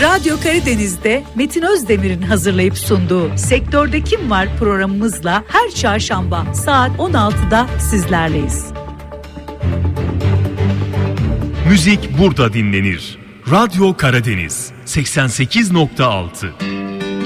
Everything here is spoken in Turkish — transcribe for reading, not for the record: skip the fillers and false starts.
Radyo Karadeniz'de Metin Özdemir'in hazırlayıp sunduğu Sektörde Kim Var programımızla her çarşamba saat 16'da sizlerleyiz. Müzik burada dinlenir. Radyo Karadeniz 88.6